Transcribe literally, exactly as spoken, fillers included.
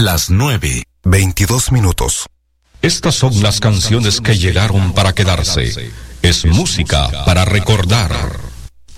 Las nueve, veintidós minutos. Estas son las canciones que llegaron para quedarse. Es música para recordar.